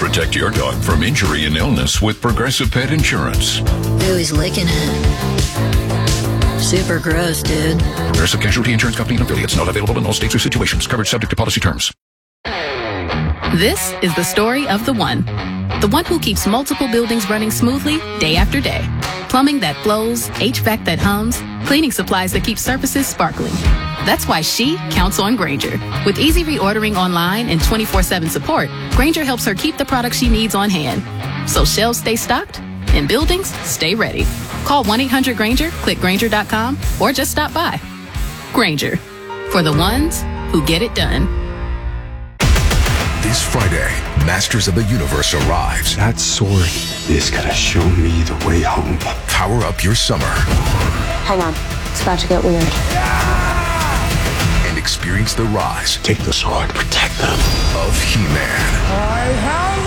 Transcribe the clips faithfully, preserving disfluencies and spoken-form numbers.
Protect your dog from injury and illness with Progressive Pet Insurance. Ooh, he's licking it. Super gross, dude. Progressive Casualty Insurance Company and affiliates. Not available in all states or situations. Coverage subject to policy terms. This is the story of the one. The one who keeps multiple buildings running smoothly day after day. Plumbing that flows, H V A C that hums, cleaning supplies that keep surfaces sparkling. That's why she counts on Grainger. With easy reordering online and twenty-four seven support, Grainger helps her keep the products she needs on hand. So shelves stay stocked and buildings stay ready. Call one eight hundred Grainger, click Grainger dot com, or just stop by. Grainger, for the ones who get it done. This Friday, Masters of the Universe arrives. That sword is gonna show me the way home. Power up your summer. Hang on, it's about to get weird. And experience the rise. Take the sword, protect them. Of He-Man. I have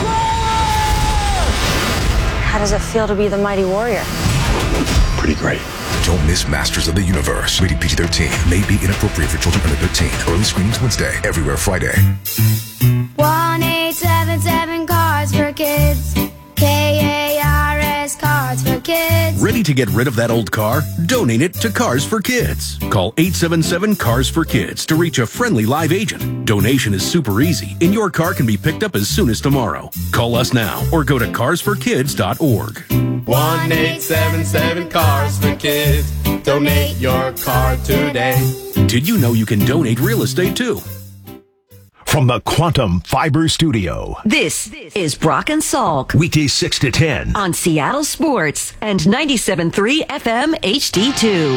the power! How does it feel to be the mighty warrior? Pretty great. Don't miss Masters of the Universe. Rated P G thirteen. May be inappropriate for children under thirteen. Early screenings Wednesday. Everywhere Friday. one eight seven seven Cards for Kids. K A R S Cards for Kids. Ready to get rid of that old car? Donate it to Cars for Kids. Call eight seven seven Cars for Kids to reach a friendly live agent. Donation is super easy, and your car can be picked up as soon as tomorrow. Call us now or go to cars for kids dot org. one eight seven seven Cars for Kids. Donate your car today. Did you know you can donate real estate too? From the Quantum Fiber Studio. This is Brock and Salk. Weekdays six to ten. On Seattle Sports and ninety-seven point three F M H D two.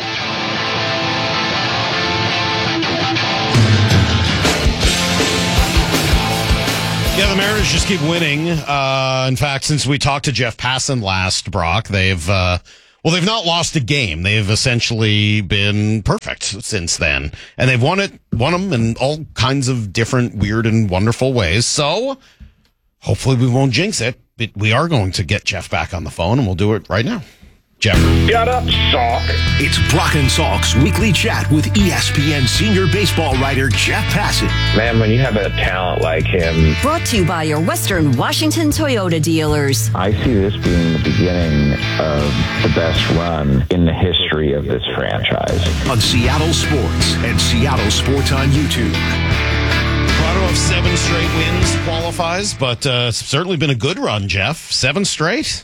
Yeah, the Mariners just keep winning. Uh, in fact, since we talked to Jeff Passan last, Brock, they've... Uh, Well, they've not lost a game. They've essentially been perfect since then. And they've won it, won them in all kinds of different weird and wonderful ways. So hopefully we won't jinx it. But we are going to get Jeff back on the phone, and we'll do it right now. Jeff. Shut up, Salk. It's Brock and Salk's weekly chat with E S P N senior baseball writer Jeff Passan. Man, when you have a talent like him. Brought to you by your Western Washington Toyota dealers. I see this being the beginning of the best run in the history of this franchise. On Seattle Sports and Seattle Sports on YouTube. Toronto have seven straight wins, qualifies, but uh, it's certainly been a good run, Jeff. Seven straight?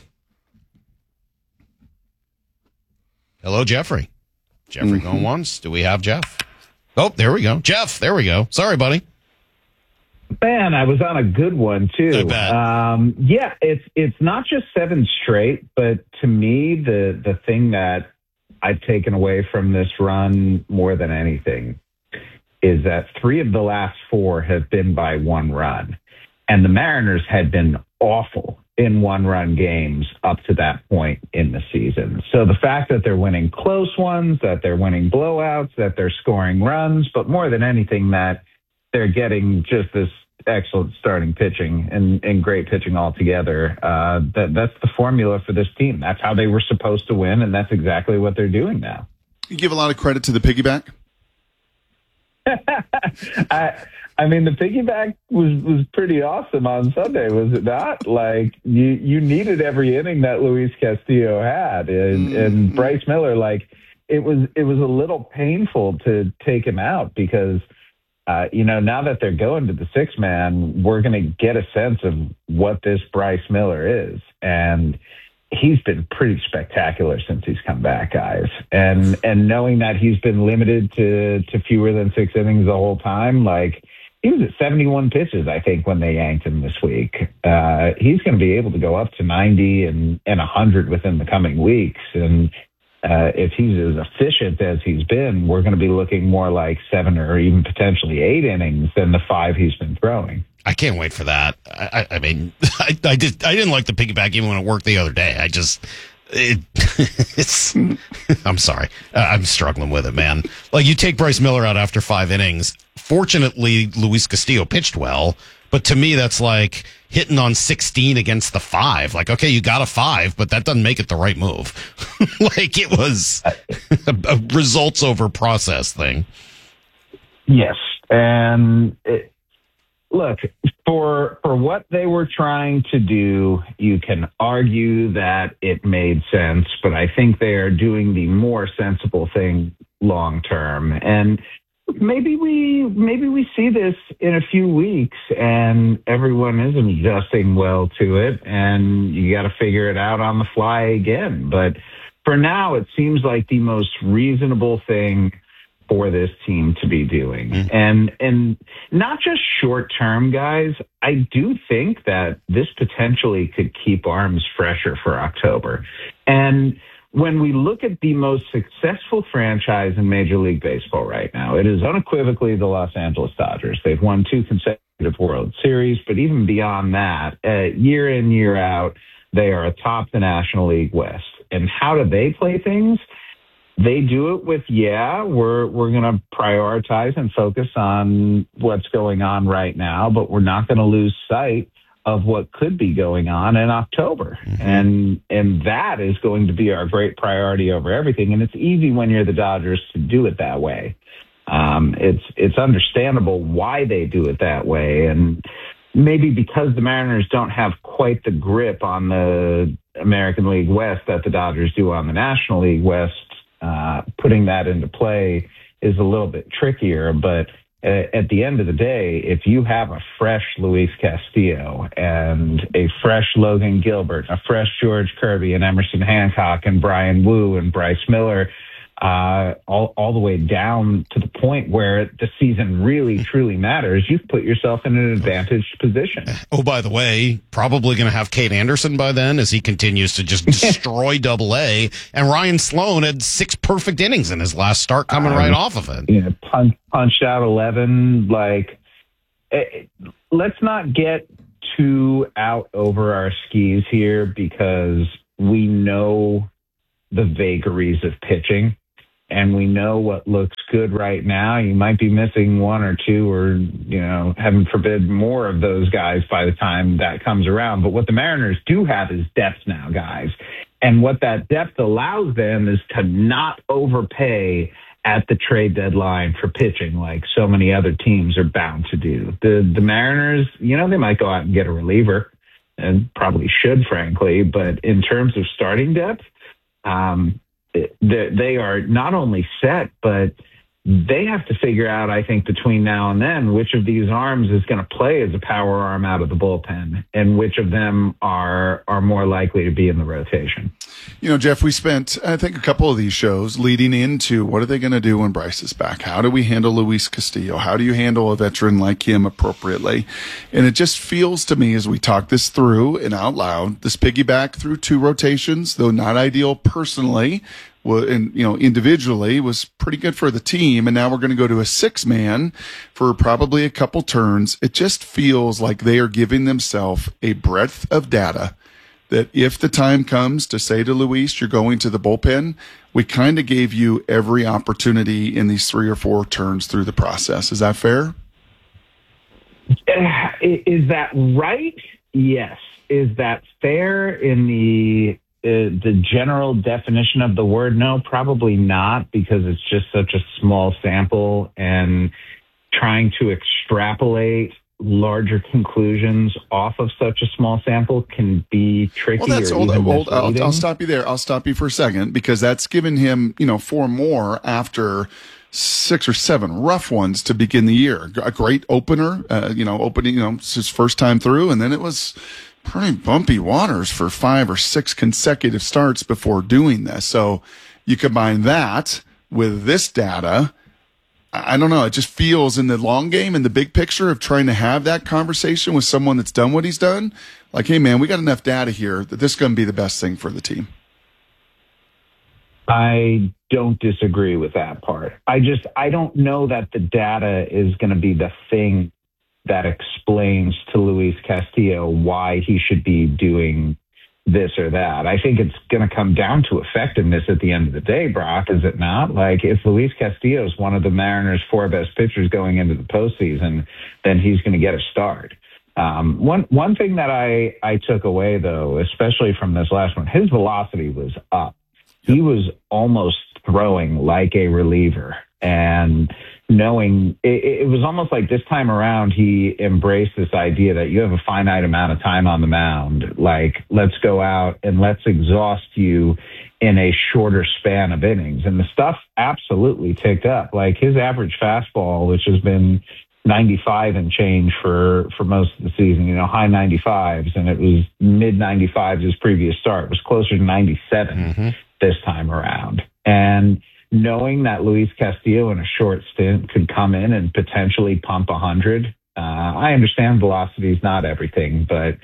Hello, Jeffrey. Jeffrey mm-hmm. going once. Do we have Jeff? Oh, there we go. Jeff, there we go. Sorry, buddy. Man, I was on a good one, too. I bet. Um, yeah, it's it's not just seven straight, but to me, the, the thing that I've taken away from this run more than anything is that three of the last four have been by one run. And the Mariners had been awful in one-run games up to that point in the season. So the fact that they're winning close ones, that they're winning blowouts, that they're scoring runs, but more than anything, that they're getting just this excellent starting pitching and, and great pitching altogether, uh, that, that's the formula for this team. That's how they were supposed to win, and that's exactly what they're doing now. You give a lot of credit to the piggyback? I, I mean, the piggyback was, was pretty awesome on Sunday, was it not? Like, you, you needed every inning that Luis Castillo had. And, mm-hmm. and Bryce Miller, like, it was it was a little painful to take him out because, uh, you know, now that they're going to the six-man, we're going to get a sense of what this Bryce Miller is. And he's been pretty spectacular since he's come back, guys. And and knowing that he's been limited to, to fewer than six innings the whole time, like, he was at seventy-one pitches, I think, when they yanked him this week. Uh, he's going to be able to go up to ninety and, and one hundred within the coming weeks. And uh, if he's as efficient as he's been, we're going to be looking more like seven or even potentially eight innings than the five he's been throwing. I can't wait for that. I, I mean, I, I did. I didn't like the piggyback even when it worked the other day. I just, it, it's. I'm sorry. I'm struggling with it, man. Like, you take Bryce Miller out after five innings. Fortunately, Luis Castillo pitched well, but to me, that's like hitting on sixteen against the five. Like, okay, you got a five, but that doesn't make it the right move. Like, it was a, a results over process thing. Yes, and. It, look, for for what they were trying to do, you can argue that it made sense, but I think they are doing the more sensible thing long term. And maybe we maybe we see this in a few weeks and everyone isn't adjusting well to it, and you got to figure it out on the fly again. But for now, it seems like the most reasonable thing for this team to be doing. Mm. And and not just short term, guys. I do think that this potentially could keep arms fresher for October. And when we look at the most successful franchise in Major League Baseball right now, it is unequivocally the Los Angeles Dodgers. They've won two consecutive World Series, but even beyond that, uh, year in, year out, they are atop the National League West. And how do they play things? They do it with, yeah, we're we're going to prioritize and focus on what's going on right now, but we're not going to lose sight of what could be going on in October. Mm-hmm. And and that is going to be our great priority over everything. And it's easy when you're the Dodgers to do it that way. Um, it's it's understandable why they do it that way. And maybe because the Mariners don't have quite the grip on the American League West that the Dodgers do on the National League West, Uh, putting that into play is a little bit trickier, but uh, at the end of the day, if you have a fresh Luis Castillo and a fresh Logan Gilbert, a fresh George Kirby and Emerson Hancock and Brian Wu and Bryce Miller, uh, all, all the way down to the point where the season really, truly matters, you've put yourself in an advantaged position. Oh, by the way, probably going to have Kate Anderson by then as he continues to just destroy Double A. And Ryan Sloan had six perfect innings in his last start coming um, right off of it. You know, punch, punched out eleven. Like, it, let's not get too out over our skis here because we know the vagaries of pitching. And we know what looks good right now. You might be missing one or two or, you know, heaven forbid, more of those guys by the time that comes around. But what the Mariners do have is depth now, guys. And what that depth allows them is to not overpay at the trade deadline for pitching like so many other teams are bound to do. The, the Mariners, you know, they might go out and get a reliever and probably should, frankly. But in terms of starting depth, um, they are not only set, but they have to figure out, I think, between now and then, which of these arms is going to play as a power arm out of the bullpen and which of them are are more likely to be in the rotation. You know, Jeff, we spent, I think, a couple of these shows leading into what are they going to do when Bryce is back? How do we handle Luis Castillo? How do you handle a veteran like him appropriately? And it just feels to me as we talk this through and out loud, this piggyback through two rotations, though not ideal personally, and, you know, individually was pretty good for the team. And now we're going to go to a six man for probably a couple turns. It just feels like they are giving themselves a breadth of data that if the time comes to say to Luis, you're going to the bullpen, we kind of gave you every opportunity in these three or four turns through the process. Is that fair? Is that right? Yes. Is that fair in the Uh, the general definition of the word? No, probably not, because it's just such a small sample, and trying to extrapolate larger conclusions off of such a small sample can be tricky. Well, that's or old. even old I'll, misleading. I'll stop you there. I'll stop you for a second, because that's given him, you know, four more after six or seven rough ones to begin the year. A great opener, uh, you know, opening, you know, it's his first time through, and then it was pretty bumpy waters for five or six consecutive starts before doing this. So you combine that with this data, I don't know, it just feels in the long game, in the big picture of trying to have that conversation with someone that's done what he's done, like, hey, man, we got enough data here that this is going to be the best thing for the team. I don't disagree with that part. I just, I don't know that the data is going to be the thing that explains to Luis Castillo why he should be doing this or that. I think it's going to come down to effectiveness at the end of the day, Brock, is it not? Like, if Luis Castillo is one of the Mariners' four best pitchers going into the postseason, then he's going to get a start. Um, one one thing that I, I took away, though, especially from this last one, his velocity was up. He was almost throwing like a reliever. And knowing it, it was almost like this time around, he embraced this idea that you have a finite amount of time on the mound. Like, let's go out and let's exhaust you in a shorter span of innings. And the stuff absolutely ticked up. Like his average fastball, which has been ninety-five and change for, for most of the season, you know, high ninety-fives, and it was mid ninety-fives his previous start, it was closer to ninety-seven mm-hmm. this time around. And knowing that Luis Castillo in a short stint could come in and potentially pump one hundred, uh, I understand velocity is not everything, but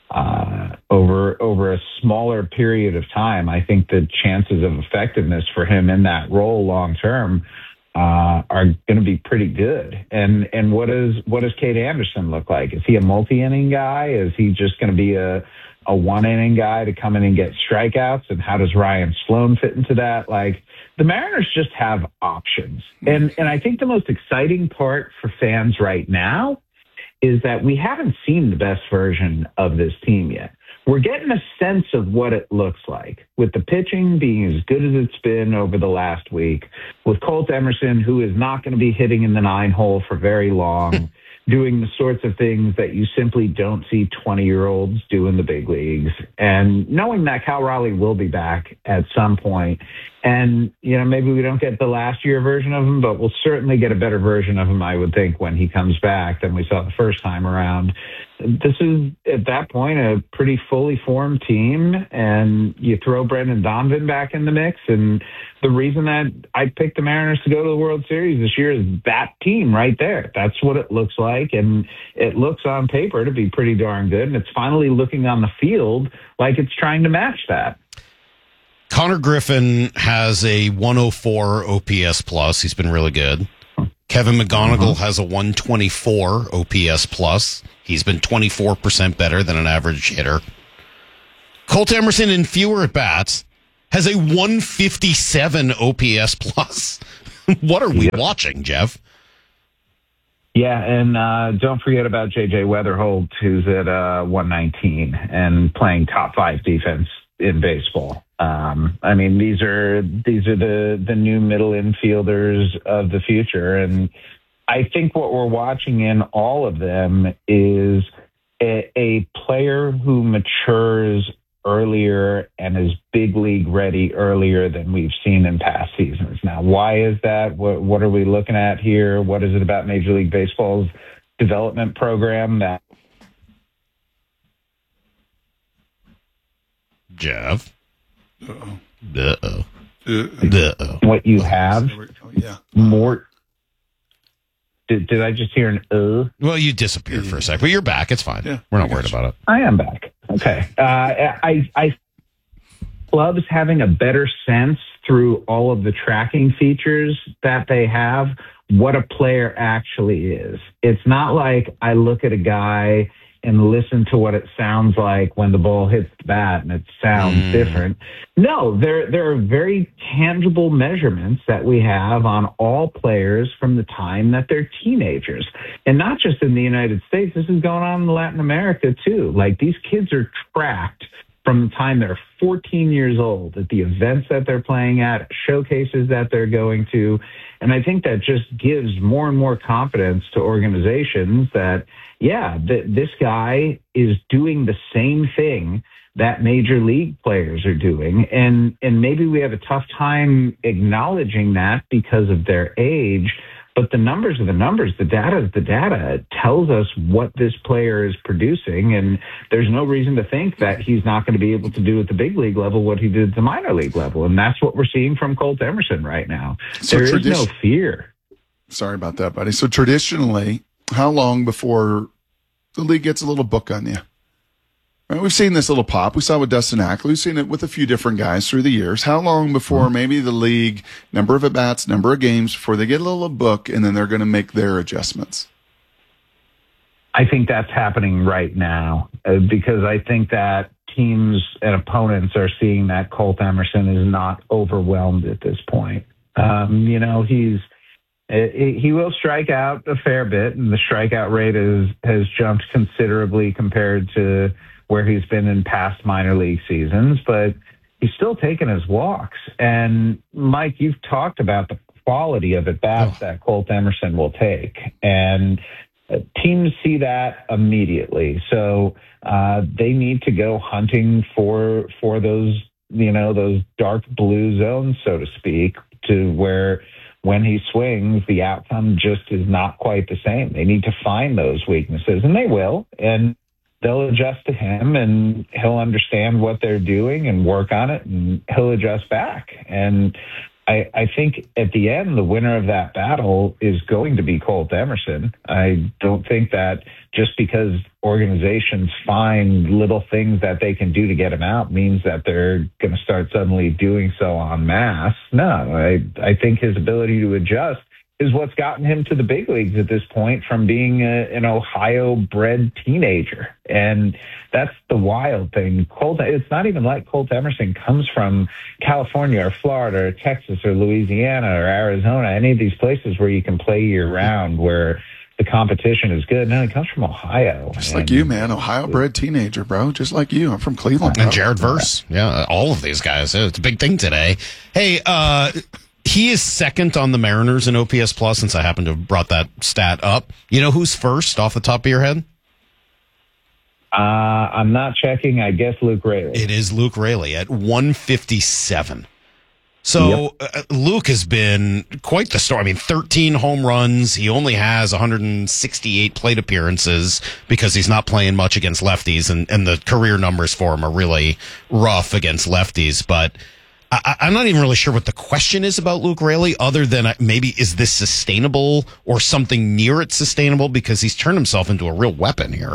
uh, over over a smaller period of time, I think the chances of effectiveness for him in that role long term uh, are going to be pretty good. And and what does what does Cade Anderson look like? Is he a multi-inning guy? Is he just going to be a a one-inning guy to come in and get strikeouts? And how does Ryan Sloan fit into that? Like, the Mariners just have options. And and I think the most exciting part for fans right now is that we haven't seen the best version of this team yet. We're getting a sense of what it looks like, with the pitching being as good as it's been over the last week, with Colt Emerson, who is not going to be hitting in the nine hole for very long, doing the sorts of things that you simply don't see twenty-year-olds do in the big leagues, and knowing that Cal Raleigh will be back at some point. And, you know, maybe we don't get the last year version of him, but we'll certainly get a better version of him, I would think, when he comes back than we saw the first time around. This is, at that point, a pretty fully formed team, and you throw Brendan Donovan back in the mix. And the reason that I picked the Mariners to go to the World Series this year is that team right there. That's what it looks like, and it looks on paper to be pretty darn good, and it's finally looking on the field like it's trying to match that. Connor Griffin has a one oh four O P S plus. He's been really good. Kevin McGonigal mm-hmm. has a one twenty-four O P S plus. He's been twenty-four percent better than an average hitter. Colt Emerson, in fewer at bats, has a one fifty-seven O P S plus. What are we yep. watching, Jeff? Yeah, and uh, don't forget about J J Weatherholt, who's at uh, one nineteen and playing top five defense in baseball. Um, I mean, these are these are the, the new middle infielders of the future. And I think what we're watching in all of them is a, a player who matures earlier and is big league ready earlier than we've seen in past seasons. Now, why is that? What, what are we looking at here? What is it about Major League Baseball's development program that... Jeff? Uh-oh. Uh-oh. Uh-oh. What you have oh, yeah. more... Did, did I just hear an uh? Well, you disappeared for a sec, but you're back. It's fine. Yeah, We're not worried about it. I am back. Okay. Uh, I, I, clubs having a better sense through all of the tracking features that they have, what a player actually is. It's not like I look at a guy and listen to what it sounds like when the ball hits the bat and it sounds mm. different. No, there there are very tangible measurements that we have on all players from the time that they're teenagers. And not just in the United States, this is going on in Latin America too. Like, these kids are tracked from the time they're fourteen years old at the events that they're playing at, showcases that they're going to. And I think that just gives more and more confidence to organizations that, yeah, th- this guy is doing the same thing that major league players are doing. And, and maybe we have a tough time acknowledging that because of their age. But the numbers are the numbers. The data is the data. It tells us what this player is producing, and there's no reason to think that he's not going to be able to do at the big league level what he did at the minor league level. And that's what we're seeing from Colt Emerson right now. So there tradi- is no fear. Sorry about that, buddy. So traditionally, how long before the league gets a little book on you? Right, we've seen this little pop. We saw it with Dustin Ackley. We've seen it with a few different guys through the years. How long before mm-hmm. maybe the league, number of at-bats, number of games, before they get a little book, and then they're going to make their adjustments? I think that's happening right now uh, because I think that teams and opponents are seeing that Colt Emerson is not overwhelmed at this point. Um, you know, he's he will strike out a fair bit, and the strikeout rate is, has jumped considerably compared to where he's been in past minor league seasons, but he's still taking his walks. And Mike, you've talked about the quality of at bats oh. that Colt Emerson will take. And uh, teams see that immediately. So uh, they need to go hunting for for those, you know, those dark blue zones, so to speak, to where when he swings, the outcome just is not quite the same. They need to find those weaknesses, and they will. And they'll adjust to him, and he'll understand what they're doing and work on it, and he'll adjust back. And I, I think at the end, the winner of that battle is going to be Colt Emerson. I don't think that just because organizations find little things that they can do to get him out means that they're going to start suddenly doing so en masse. No, I, I think his ability to adjust is what's gotten him to the big leagues at this point from being a, an Ohio-bred teenager. And that's the wild thing. Colt, it's not even like Colt Emerson comes from California or Florida or Texas or Louisiana or Arizona, any of these places where you can play year-round, where the competition is good. No, he comes from Ohio. Just and, like you, man. Ohio-bred teenager, bro. Just like you. I'm from Cleveland, bro. And Jared Verse. Yeah, all of these guys. It's a big thing today. Hey, uh... he is second on the Mariners in O P S plus, since I happen to have brought that stat up. You know who's first off the top of your head? Uh, I'm not checking. I guess Luke Raley. It is Luke Raley at one fifty-seven. So yep. uh, Luke has been quite the story. I mean, thirteen home runs. He only has one hundred sixty-eight plate appearances because he's not playing much against lefties, and, and the career numbers for him are really rough against lefties. But I, I'm not even really sure what the question is about Luke Raley, other than maybe is this sustainable or something near it sustainable, because he's turned himself into a real weapon here.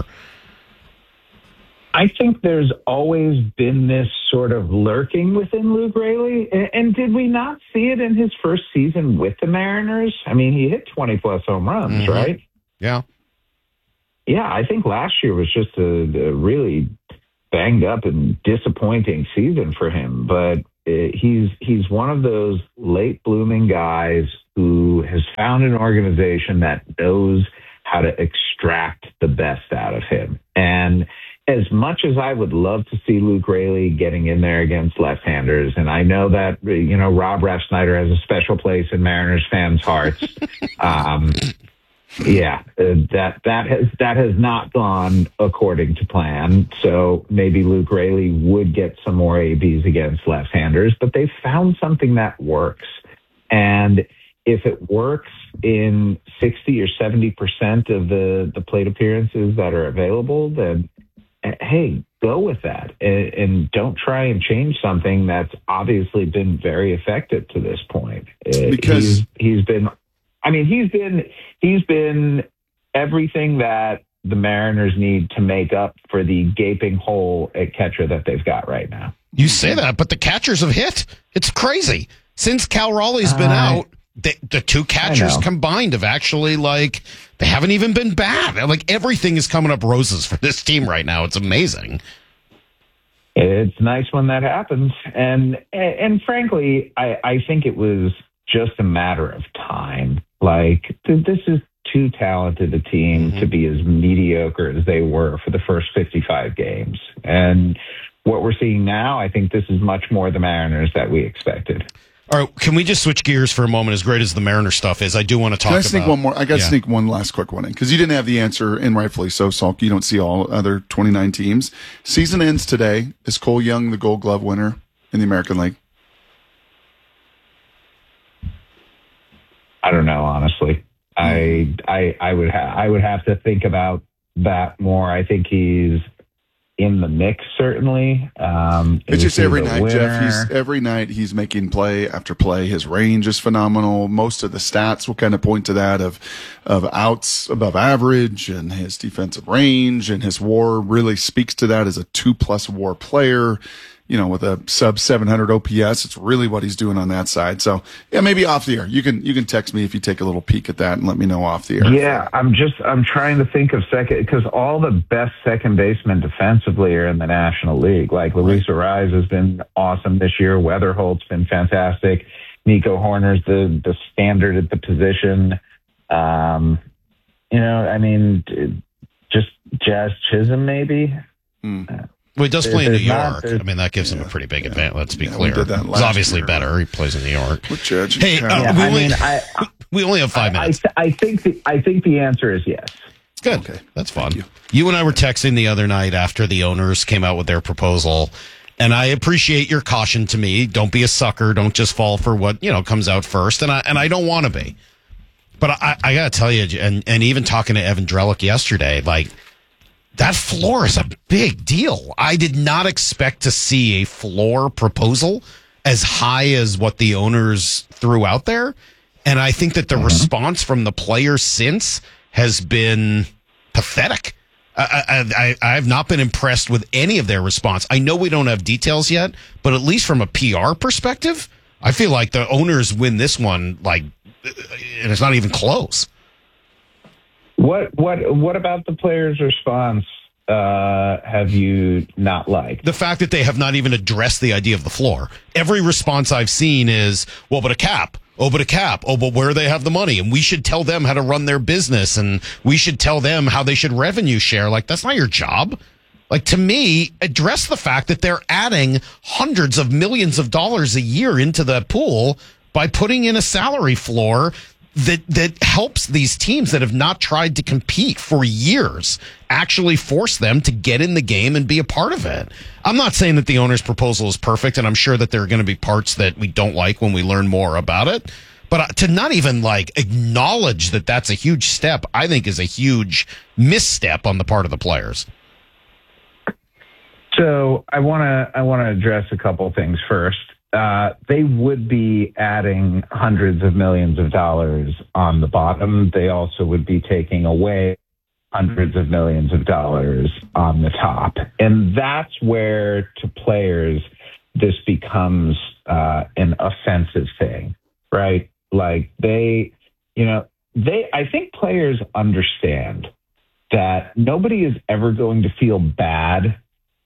I think there's always been this sort of lurking within Luke Raley. And, and did we not see it in his first season with the Mariners? I mean, he hit twenty plus home runs, mm-hmm. right? Yeah. Yeah, I think last year was just a, a really banged up and disappointing season for him. But he's he's one of those late blooming guys who has found an organization that knows how to extract the best out of him. And as much as I would love to see Luke Raley getting in there against left-handers, and I know that, you know, Rob Refsnyder has a special place in Mariners fans' hearts. um, yeah, uh, that that has that has not gone according to plan. So maybe Luke Raley would get some more A Bs against left-handers, but they've found something that works. And if it works in sixty or seventy percent of the, the plate appearances that are available, then hey, go with that, and, and don't try and change something that's obviously been very effective to this point. Because he's, he's been, I mean, he's been, he's been everything that the Mariners need to make up for the gaping hole at catcher that they've got right now. You say that, but the catchers have hit. It's crazy. Since Cal Raleigh's been uh, out, the, the two catchers combined have actually, like, they haven't even been bad. Like, everything is coming up roses for this team right now. It's amazing. It's nice when that happens. And and frankly, I, I think it was just a matter of time. Like, this is too talented a team mm-hmm. to be as mediocre as they were for the first fifty-five games. And what we're seeing now, I think this is much more the Mariners that we expected. All right, can we just switch gears for a moment? As great as the Mariner stuff is, I do want to talk about... Can I sneak about, one more? I got to yeah. sneak one last quick one in, because you didn't have the answer, and rightfully so, Salk. You don't see all other twenty-nine teams. Season ends today. Is Cole Young the Gold Glove winner in the American League? I don't know, honestly. I I I would ha- I would have to think about that more. I think he's in the mix, certainly. Um, it's just every night, winner. Jeff. He's every night he's making play after play. His range is phenomenal. Most of the stats will kind of point to that of of outs above average, and his defensive range and his WAR really speaks to that as a two plus WAR player. You know, with a sub seven hundred O P S, it's really what he's doing on that side. So, yeah, maybe off the air. You can you can text me if you take a little peek at that and let me know off the air. Yeah, I'm just I'm trying to think of second, because all the best second basemen defensively are in the National League. Like Luis Arraez has been awesome this year. Weatherholt's been fantastic. Nico Horner's the the standard at the position. Um, you know, I mean, just Jazz Chisholm maybe. Mm. Well, he does play in New Not, York. I mean, that gives him a pretty big advantage. Let's be Yeah, we clear. did that He's last obviously year. better. He plays in New York. With Judge. Hey, uh, Yeah, we, I only, mean, I, we only have five I, minutes. I, I think the I think the answer is yes. Good. Okay. That's fun. You. you and I were texting the other night after the owners came out with their proposal. And I appreciate your caution to me. Don't be a sucker. Don't just fall for what, you know, comes out first. And I and I don't want to be. But I, I got to tell you, and, and even talking to Evan Drellick yesterday, like, that floor is a big deal. I did not expect to see a floor proposal as high as what the owners threw out there. And I think that the mm-hmm. response from the players since has been pathetic. I, I, I have not been impressed with any of their response. I know we don't have details yet, but at least from a P R perspective, I feel like the owners win this one, like, and it's not even close. What what what about the players' response? Uh, have you not liked? The fact that they have not even addressed the idea of the floor. Every response I've seen is, well, but a cap. Oh, but a cap. Oh, but where they have the money. And we should tell them how to run their business. And we should tell them how they should revenue share. Like, that's not your job. Like, to me, address the fact that they're adding hundreds of millions of dollars a year into the pool by putting in a salary floor that that helps these teams that have not tried to compete for years actually force them to get in the game and be a part of it. I'm not saying that the owner's proposal is perfect, and I'm sure that there are going to be parts that we don't like when we learn more about it. But to not even like acknowledge that that's a huge step, I think is a huge misstep on the part of the players. So I want to I want to address a couple of things first. Uh, they would be adding hundreds of millions of dollars on the bottom. They also would be taking away hundreds of millions of dollars on the top. And that's where, to players, this becomes uh, an offensive thing, right? Like they, you know, they, I think players understand that nobody is ever going to feel bad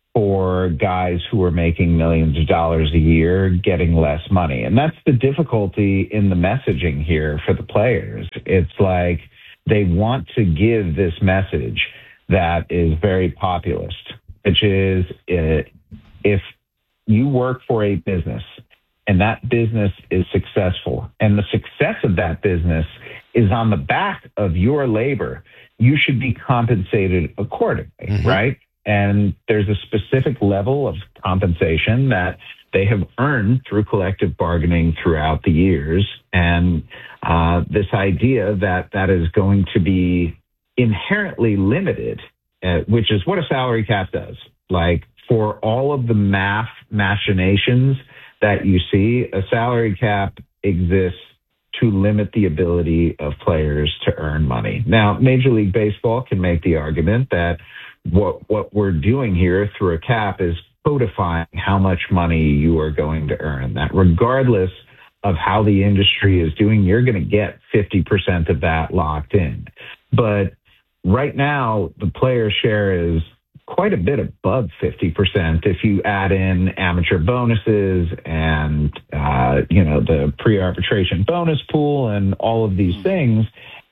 for guys who are making millions of dollars a year getting less money. And that's the difficulty in the messaging here for the players. It's like they want to give this message that is very populist, which is uh, if you work for a business and that business is successful and the success of that business is on the back of your labor, you should be compensated accordingly, mm-hmm. right? And there's a specific level of compensation that they have earned through collective bargaining throughout the years. And uh, this idea that that is going to be inherently limited, uh, which is what a salary cap does. Like for all of the math machinations that you see, a salary cap exists to limit the ability of players to earn money. Now, Major League Baseball can make the argument that What what we're doing here through a cap is codifying how much money you are going to earn. That regardless of how the industry is doing, you're going to get fifty percent of that locked in. But right now, the player share is quite a bit above fifty percent if you add in amateur bonuses and, uh, you know, the pre-arbitration bonus pool and all of these things.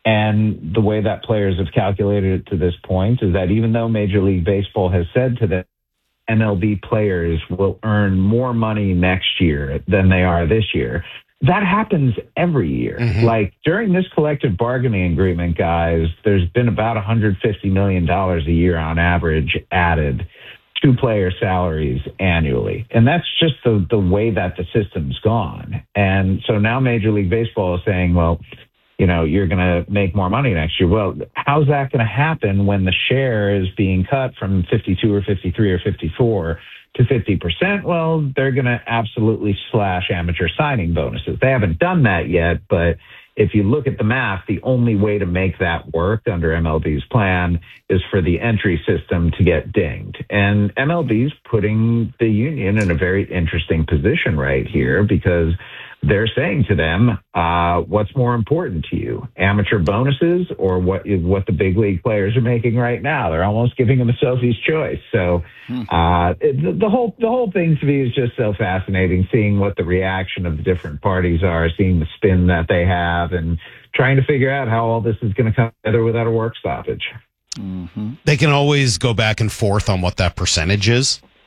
And the way that players have calculated it to this point is that even though Major League Baseball has said to them, M L B players will earn more money next year than they are this year, that happens every year. Mm-hmm. Like during this collective bargaining agreement, guys, there's been about one hundred fifty million dollars a year on average added to player salaries annually. And that's just the, the way that the system's gone. And so now Major League Baseball is saying, well, you know, you're going to make more money next year. Well, how's that going to happen when the share is being cut from fifty-two or fifty-three or fifty-four to fifty percent? Well, they're going to absolutely slash amateur signing bonuses. They haven't done that yet, but if you look at the math, the only way to make that work under M L B's plan is for the entry system to get dinged. And M L B's putting the union in a very interesting position right here because they're saying to them, uh, what's more important to you, amateur bonuses or what what the big league players are making right now? They're almost giving them a Sophie's choice. So uh, it, the, the whole the whole thing to me is just so fascinating, seeing what the reaction of the different parties are, seeing the spin that they have, and trying to figure out how all this is going to come together without a work stoppage. Mm-hmm. They can always go back and forth on what that percentage is.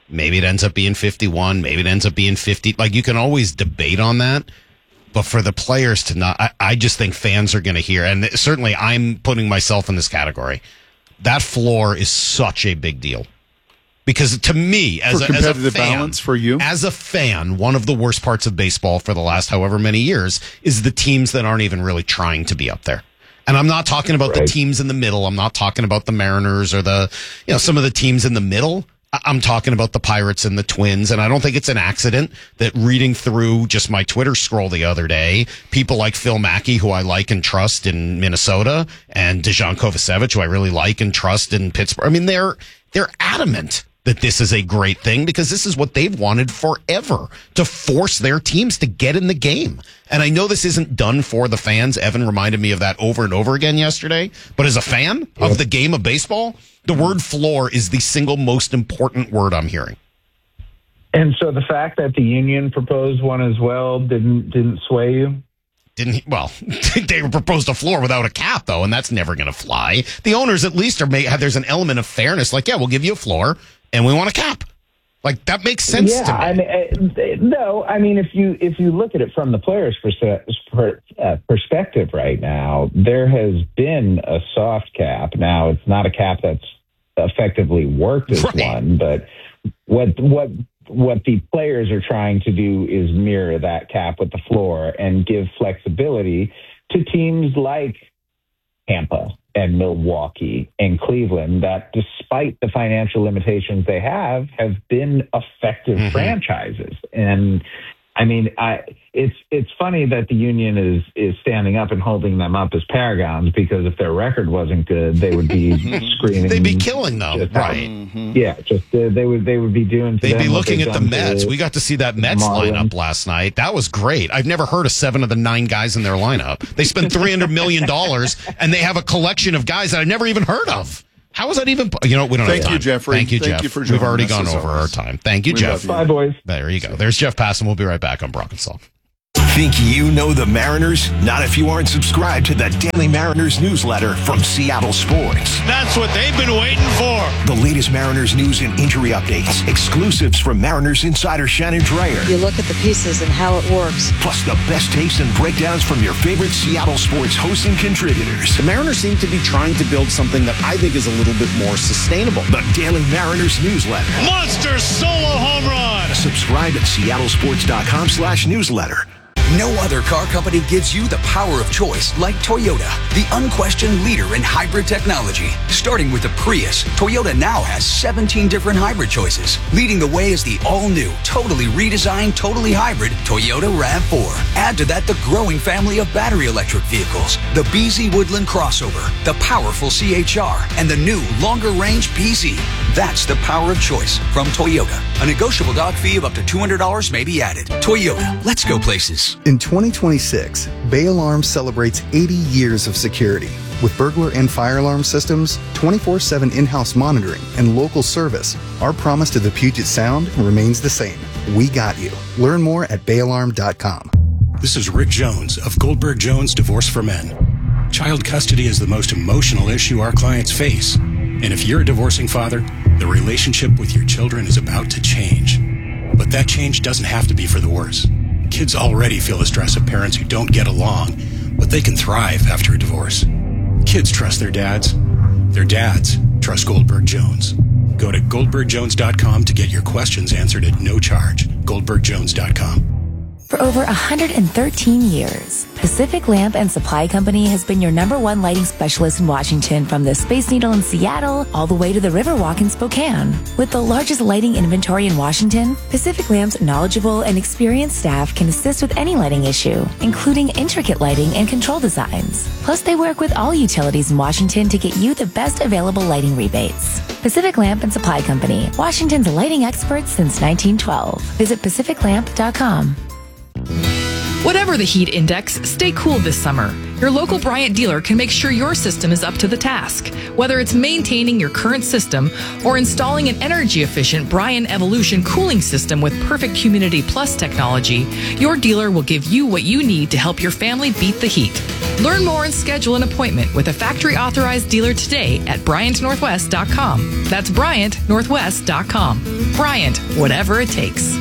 Maybe it ends up being fifty-one. Maybe it ends up being fifty. Like, you can always debate on that. But for the players to not, I, I just think fans are going to hear, and certainly I'm putting myself in this category. That floor is such a big deal. Because to me, as for a, competitive as a fan, balance for you, as a fan, one of the worst parts of baseball for the last however many years is the teams that aren't even really trying to be up there. And I'm not talking about right. the teams in the middle. I'm not talking about the Mariners or the, you know, some of the teams in the middle. I'm talking about the Pirates and the Twins, and I don't think it's an accident that reading through just my Twitter scroll the other day, people like Phil Mackey, who I like and trust in Minnesota, and Dejan Kovacevic, who I really like and trust in Pittsburgh. I mean, they're they're adamant that this is a great thing because this is what they've wanted forever, to force their teams to get in the game. And I know this isn't done for the fans. Evan reminded me of that over and over again yesterday. But as a fan of the game of baseball, the word floor is the single most important word I'm hearing. And so the fact that the union proposed one as well didn't didn't sway you? Didn't he? Well, they proposed a floor without a cap, though, and that's never going to fly. The owners at least are may have, there's an element of fairness. Like, yeah, we'll give you a floor, and we want a cap. Like, that makes sense yeah, to me. I mean, no, I mean, if you if you look at it from the players' perse- uh, perspective right now, there has been a soft cap. Now, it's not a cap that's effectively worked as right. one, but what what what the players are trying to do is mirror that cap with the floor and give flexibility to teams like Tampa and Milwaukee and Cleveland that, despite the financial limitations they have, have been effective mm-hmm. franchises. And I mean, I, it's it's funny that the union is is standing up and holding them up as paragons, because if their record wasn't good, they would be screaming. They'd be killing them, right? Mm-hmm. Yeah, just uh, they would they would be doing. To They'd them be looking at the Mets. To, we got to see that Mets Marlins. lineup last night. That was great. I've never heard of seven of the nine guys in their lineup. They spent three hundred million dollars, and they have a collection of guys that I've never even heard of. How is that even? You know, we don't Thank have time. you, Jeffrey. Thank you, Thank Jeff. you for We've already us gone as over always. our time. Thank you, We Jeff. love Bye, boys. There you go. There's Jeff Passam. We'll be right back on Brock and Salk. Think you know the Mariners? Not if you aren't subscribed to the Daily Mariners newsletter from Seattle Sports. That's what they've been waiting for. The latest Mariners news and injury updates. Exclusives from Mariners insider Shannon Dreyer. You look at the pieces and how it works. Plus the best takes and breakdowns from your favorite Seattle sports hosts and contributors. The Mariners seem to be trying to build something that I think is a little bit more sustainable. The Daily Mariners newsletter. Monster solo home run. Subscribe at seattlesports.com slash newsletter. No other car company gives you the power of choice like Toyota, the unquestioned leader in hybrid technology. Starting with the Prius, Toyota now has seventeen different hybrid choices. Leading the way is the all-new, totally redesigned, totally hybrid Toyota RAV four. Add to that the growing family of battery electric vehicles, the B Z Woodland crossover, the powerful C H R, and the new longer-range P Z. That's the power of choice from Toyota. A negotiable doc fee of up to two hundred dollars may be added. Toyota, let's go places. In twenty twenty-six, Bay Alarm celebrates eighty years of security. With burglar and fire alarm systems, twenty-four seven in-house monitoring, and local service, our promise to the Puget Sound remains the same. We got you. Learn more at bay alarm dot com. This is Rick Jones of Goldberg Jones Divorce for Men. Child custody is the most emotional issue our clients face. And if you're a divorcing father, the relationship with your children is about to change. But that change doesn't have to be for the worse. Kids already feel the stress of parents who don't get along, but they can thrive after a divorce. Kids trust their dads. Their dads trust Goldberg Jones. Go to goldberg jones dot com to get your questions answered at no charge. goldberg jones dot com. For over one hundred thirteen years, Pacific Lamp and Supply Company has been your number one lighting specialist in Washington, from the Space Needle in Seattle all the way to the Riverwalk in Spokane. With the largest lighting inventory in Washington, Pacific Lamp's knowledgeable and experienced staff can assist with any lighting issue, including intricate lighting and control designs. Plus, they work with all utilities in Washington to get you the best available lighting rebates. Pacific Lamp and Supply Company, Washington's lighting experts since nineteen twelve. Visit pacific lamp dot com. Whatever the heat index, stay cool this summer. Your local Bryant dealer can make sure your system is up to the task. Whether it's maintaining your current system or installing an energy-efficient Bryant Evolution cooling system with perfect Humidity Plus technology, your dealer will give you what you need to help your family beat the heat. Learn more and schedule an appointment with a factory-authorized dealer today at Bryant Northwest dot com. That's Bryant Northwest dot com. Bryant, whatever it takes.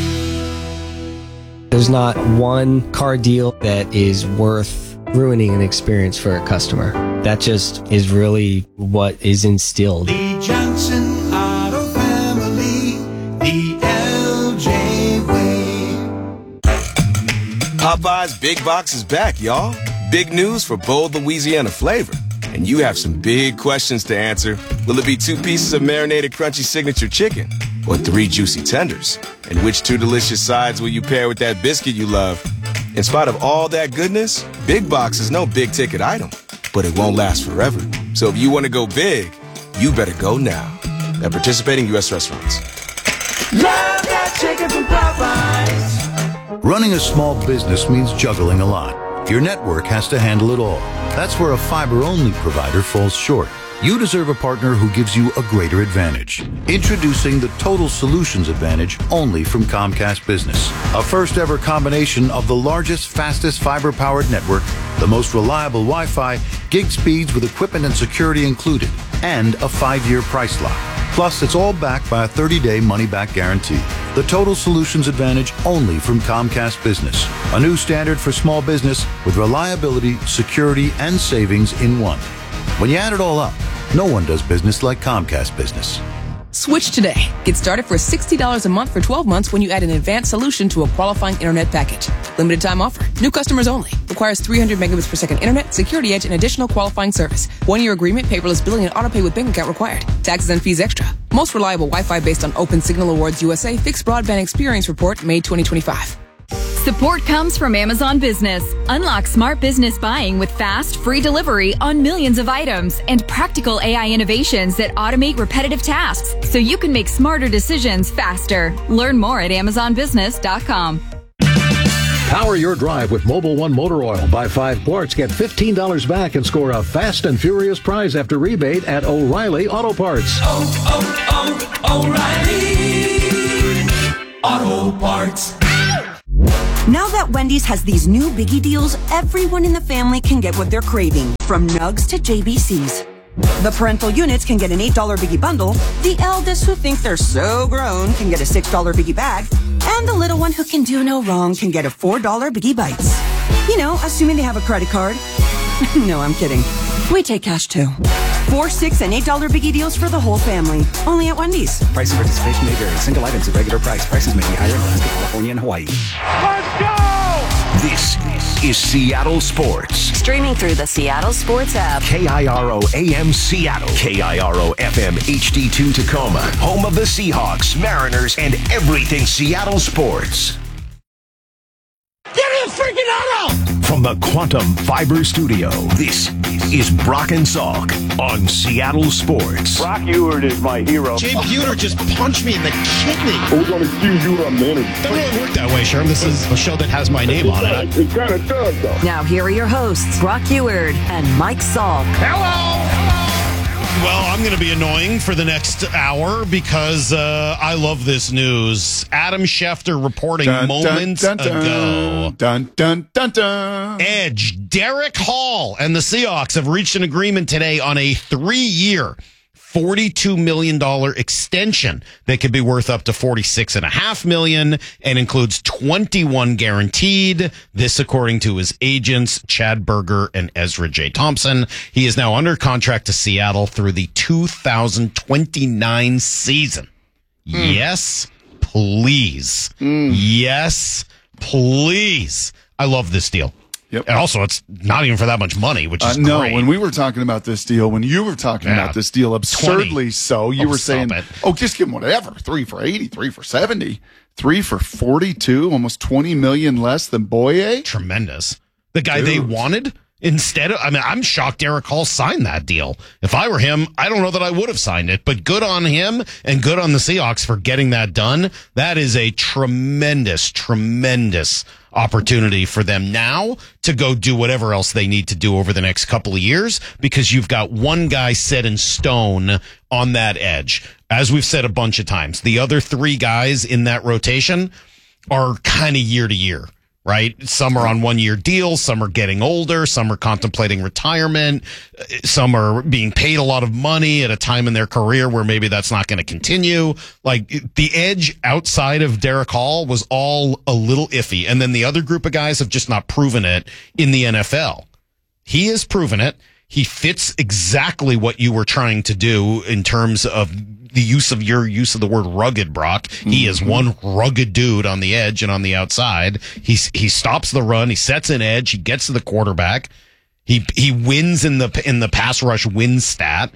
There's not one car deal that is worth ruining an experience for a customer. That just is really what is instilled. The Johnson Auto Family, the L J way. Popeye's Big Box is back, y'all. Big news for bold Louisiana flavor. And you have some big questions to answer. Will it be two pieces of marinated crunchy signature chicken? Or three juicy tenders? And which two delicious sides will you pair with that biscuit you love? In spite of all that goodness, Big Box is no big ticket item, but it won't last forever. So if you want to go big, you better go now. At participating U S restaurants. Love that chicken from Popeyes. Running a small business means juggling a lot. Your network has to handle it all. That's where a fiber-only provider falls short. You deserve a partner who gives you a greater advantage. Introducing the Total Solutions Advantage only from Comcast Business. A first-ever combination of the largest, fastest fiber-powered network, the most reliable Wi-Fi, gig speeds with equipment and security included, and a five-year price lock. Plus, it's all backed by a thirty-day money-back guarantee. The Total Solutions Advantage only from Comcast Business. A new standard for small business with reliability, security, and savings in one. When you add it all up, no one does business like Comcast Business. Switch today. Get started for sixty dollars a month for twelve months when you add an advanced solution to a qualifying internet package. Limited time offer. New customers only. Requires three hundred megabits per second internet, security edge, and additional qualifying service. One-year agreement, paperless billing, and autopay with bank account required. Taxes and fees extra. Most reliable Wi-Fi based on Open Signal Awards U S A Fixed Broadband Experience Report, May twenty twenty-five. Support comes from Amazon Business. Unlock smart business buying with fast, free delivery on millions of items and practical A I innovations that automate repetitive tasks so you can make smarter decisions faster. Learn more at amazon business dot com. Power your drive with Mobil one Motor Oil. Buy five quarts, get fifteen dollars back and score a fast and furious prize after rebate at O'Reilly Auto Parts. Oh, oh, oh, O'Reilly Auto Parts. Now that Wendy's has these new biggie deals, everyone in the family can get what they're craving, from nugs to J B Cs. The parental units can get an eight dollar biggie bundle, the eldest who think they're so grown can get a six dollar biggie bag, and the little one who can do no wrong can get a four dollar biggie bites. You know, assuming they have a credit card. No, I'm kidding. We take cash too. Four, six, and eight dollar biggie deals for the whole family. Only at Wendy's. Price and participation may vary. Single items at regular price. Prices may be higher in Alaska, California, and Hawaii. Let's go! This is Seattle Sports. Streaming through the Seattle Sports app. K I R O A M Seattle. K I R O F M H D two Tacoma. Home of the Seahawks, Mariners, and everything Seattle sports. Get in the freaking auto! From the Quantum Fiber Studio, this is Brock and Salk on Seattle Sports. Brock Ewert is my hero. Jay Buhner just punched me in the kidney. Who's going to accuse you of managing? Doesn't really work that way, Sherm. This is a show that has my name on it. It kind of does, though. Now here are your hosts, Brock Ewert and Mike Salk. Hello! Well, I'm going to be annoying for the next hour because uh, I love this news. Adam Schefter reporting dun, moments dun, dun, ago. Dun, dun, dun, dun. Edge, Derek Hall, and the Seahawks have reached an agreement today on a three-year, forty-two million dollars extension that could be worth up to forty-six point five million dollars and includes twenty-one guaranteed. This according to his agents, Chad Berger and Ezra J. Thompson. He is now under contract to Seattle through the two thousand twenty-nine season. Mm. Yes, please. Mm. Yes, please. I love this deal. Yep. And also, it's not even for that much money, which is uh, no, great. when we were talking about this deal, when you were talking Yeah. about this deal, absurdly twenty. so, you Oh, were saying, stop it. oh, just give them whatever. Three for eighty, three for seventy, three for forty-two, almost twenty million less than Boye. Tremendous. The guy Dude. they wanted instead of, I mean, I'm shocked Derek Hall signed that deal. If I were him, I don't know that I would have signed it, but good on him and good on the Seahawks for getting that done. That is a tremendous, tremendous opportunity for them now to go do whatever else they need to do over the next couple of years, because you've got one guy set in stone on that edge. As we've said a bunch of times, the other three guys in that rotation are kind of year to year. Right? Some are on one year deals. Some are getting older. Some are contemplating retirement. Some are being paid a lot of money at a time in their career where maybe that's not going to continue. Like, the edge outside of Derek Hall was all a little iffy. And then the other group of guys have just not proven it in the N F L. He has proven it. He fits exactly what you were trying to do in terms of the use of your use of the word rugged, Brock. He is one rugged dude on the edge and on the outside. He he stops the run. He sets an edge. He gets to the quarterback. He he wins in the in the pass rush win stat.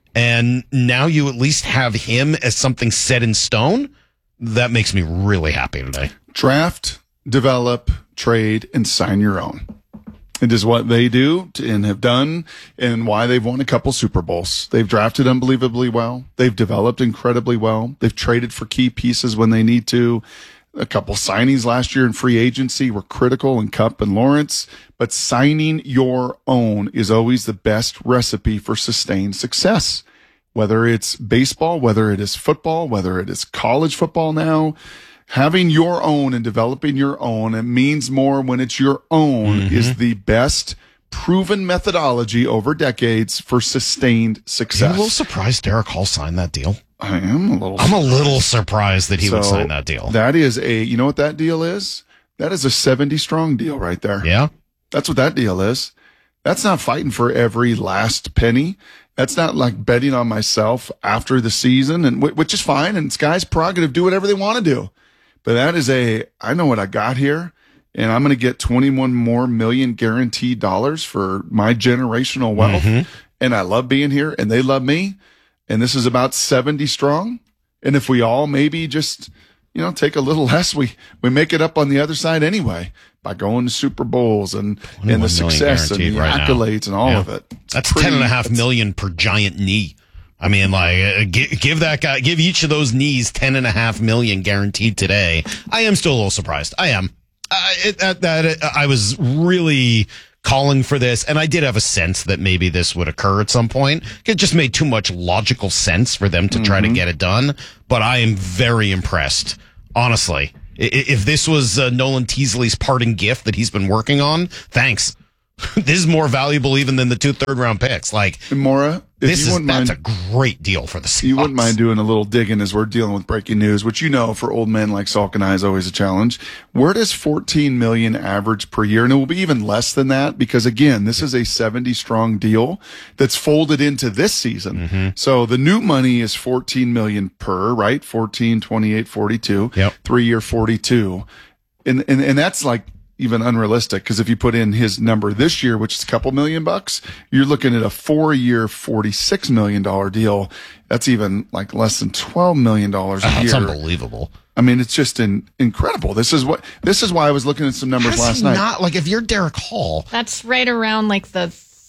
And now you at least have him as something set in stone. That makes me really happy today. Draft, develop, trade, and sign your own. It is what they do and have done, and why they've won a couple Super Bowls. They've drafted unbelievably well. They've developed incredibly well. They've traded for key pieces when they need to. A couple signings last year in free agency were critical in Kupp and Lawrence, but signing your own is always the best recipe for sustained success. Whether it's baseball, whether it is football, whether it is college football now, having your own and developing your own, it means more when it's your own, mm-hmm. is the best proven methodology over decades for sustained success. Are you a little surprised Derek Hall signed that deal? I am a little I'm surprised. a little surprised that he so would sign that deal. That is a, you know what that deal is? That is a seventy strong deal right there. Yeah. That's what that deal is. That's not fighting for every last penny. That's not like betting on myself after the season, and which is fine. And it's guys' prerogative, do whatever they want to do. But that is a, I know what I got here, and I'm going to get twenty-one more million guaranteed dollars for my generational wealth. Mm-hmm. And I love being here, and they love me. And this is about seventy strong. And if we all maybe just, you know, take a little less, we, we make it up on the other side anyway by going to Super Bowls and, and the success and the right accolades now. and all yeah. of it. It's That's pretty, ten and a half million per giant knee. I mean, like, uh, give, give that guy, give each of those knees ten and a half million guaranteed today. I am still a little surprised. I am. I, it, that, that it, I was really calling for this, and I did have a sense that maybe this would occur at some point. It just made too much logical sense for them to mm-hmm. try to get it done. But I am very impressed, honestly. If this was uh, Nolan Teasley's parting gift that he's been working on, thanks. This is more valuable even than the two third round picks. Like, Mora, if this you is wouldn't that's mind, a great deal for the Seahawks. You wouldn't mind doing a little digging as we're dealing with breaking news, which, you know, for old men like Salk and I is always a challenge. Where does fourteen million average per year? And it will be even less than that because, again, this is a seventy strong deal that's folded into this season. Mm-hmm. So the new money is fourteen million per, right? fourteen, twenty-eight, forty-two. Yep. Three year forty-two. And, and, and that's like, even unrealistic, because if you put in his number this year, which is a couple million bucks, you're looking at a four-year, forty-six million dollars deal. That's even like less than twelve million dollars a That's year. unbelievable. I mean, it's just in, incredible. This is what this is why I was looking at some numbers last night. Not like if you're Derek Hall, that's right around like the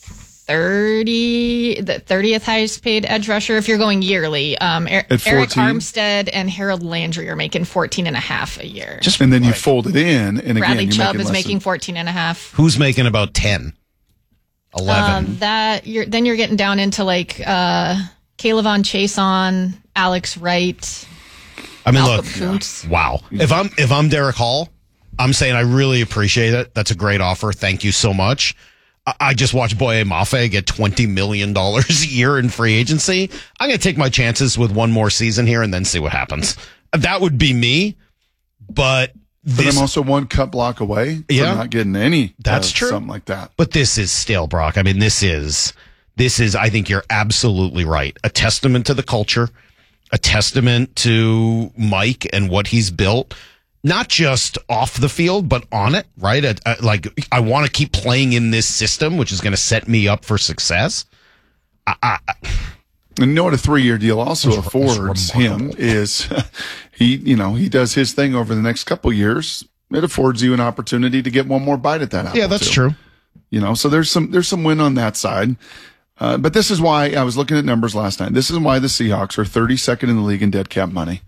thirty, the thirtieth highest paid edge rusher if you're going yearly. Um, er- Eric Armstead and Harold Landry are making fourteen and a half a year. Just and then you fold it in, and Bradley again, Chubb making is less making than, fourteen and a half. Who's making about ten, eleven? Um, that you're then you're getting down into like uh, Caleb Chase on Alex Wright. I mean, Malcolm look, Kuntz. Wow. If I'm if I'm Derek Hall, I'm saying I really appreciate it. That's a great offer. Thank you so much. I just watched Boye Mafe get twenty million dollars a year in free agency. I'm going to take my chances with one more season here and then see what happens. That would be me, but this, but I'm also one cut block away from yeah, not getting any. That's uh, true. Something like that. But this is still, Brock. I mean, this is, this is, I think you're absolutely right. A testament to the culture, a testament to Mike and what he's built. Not just off the field, but on it, right? I, I, like, I want to keep playing in this system, which is going to set me up for success. I, I, and you know what a three-year deal also affords him is he, you know, he does his thing over the next couple of years. It affords you an opportunity to get one more bite at that apple. Yeah, that's too. true. You know, so there's some there's some win on that side. Uh, but this is why I was looking at numbers last night. This is why the Seahawks are thirty-second in the league in dead cap money.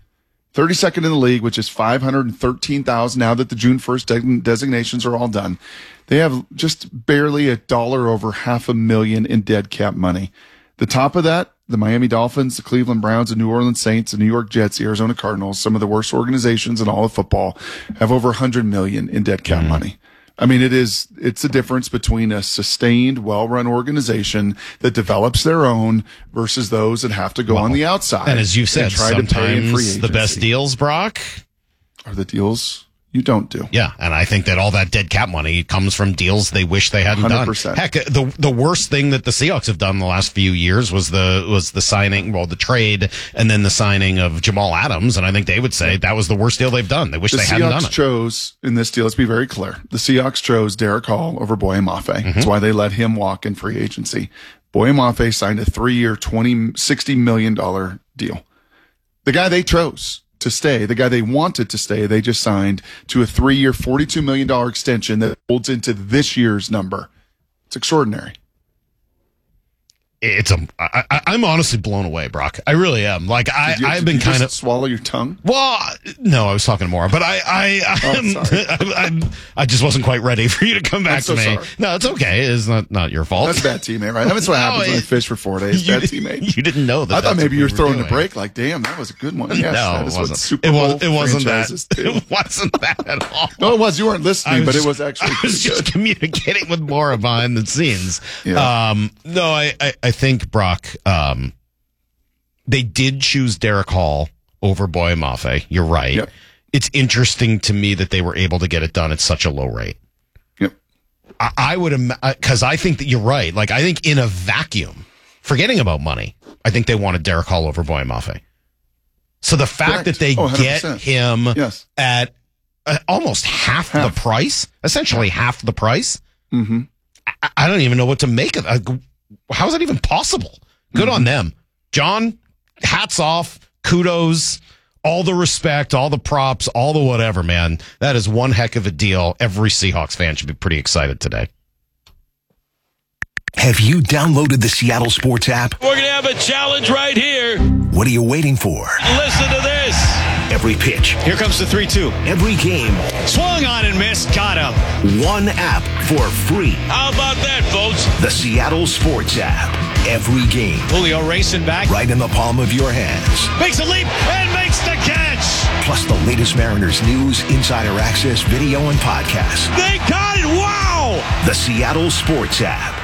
thirty-second in the league, which is five hundred thirteen thousand now that the June first de- designations are all done. They have just barely a dollar over half a million in dead cap money. The top of that, the Miami Dolphins, the Cleveland Browns, the New Orleans Saints, the New York Jets, the Arizona Cardinals, some of the worst organizations in all of football, have over one hundred million in dead cap mm-hmm. money. I mean, it is, it's the difference between a sustained, well-run organization that develops their own versus those that have to go well, on the outside. And as you said, try sometimes to pay free the best deals, Brock, are the deals you don't do. Yeah, and I think that all that dead cap money comes from deals they wish they hadn't one hundred percent. done. Heck, the the worst thing that the Seahawks have done the last few years was the was the signing, well, the trade, and then the signing of Jamal Adams, and I think they would say that was the worst deal they've done. They wish the they Seahawks hadn't done it. chose, in this deal, let's be very clear, the Seahawks chose Derek Hall over Boye Mafe. Mm-hmm. That's why they let him walk in free agency. Boye Mafe signed a three-year, twenty, sixty million dollars deal. The guy they chose to stay, the guy they wanted to stay, they just signed to a three-year, forty-two million dollars extension that holds into this year's number. It's extraordinary. It's a. I, I, I'm honestly blown away, Brock. I really am. Like I, you, I've been kind of swallow your tongue. Well, no, I was talking more, but I, I, I'm, oh, sorry. I, I'm, I just wasn't quite ready for you to come back I'm so to me. Sorry. No, it's okay. It's not not your fault. That's a bad teammate, right? That's what no, happens it, when I fish for four days. You, bad teammate. You didn't know that. I thought maybe you were throwing doing. a break. Like, damn, that was a good one. Yes, no, that it is wasn't. What Super it, Bowl was, it wasn't that. Do. It wasn't that at all. No, it was. You weren't listening, but just, it was actually. I was just good. communicating with Maura behind the scenes. Yeah. Um, no, I, I, I think Brock. Um, They did choose Derek Hall over Boye Mafe. You're right. Yep. It's interesting to me that they were able to get it done at such a low rate. Yep. I, I would, because I think that you're right. Like, I think in a vacuum, forgetting about money, I think they wanted Derek Hall over Boye Mafe. So the fact Correct. that they oh, get him yes. at uh, almost half, half the price, essentially half the price, mm-hmm. I, I don't even know what to make of it. How is that even possible? Good mm-hmm. on them. John, hats off, kudos, all the respect, all the props, all the whatever, man. That is one heck of a deal. Every Seahawks fan should be pretty excited today. Have you downloaded the Seattle Sports app? We're going to have a challenge right here. What are you waiting for? Listen to this. Every pitch. Here comes the three two. Every game. Swung on and missed. Got him. One app for free. How about that, folks? The Seattle Sports app. Every game. Julio racing back. Right in the palm of your hands. Makes a leap and makes the catch. Plus the latest Mariners news, insider access, video, and podcasts. They got it. Wow. The Seattle Sports app.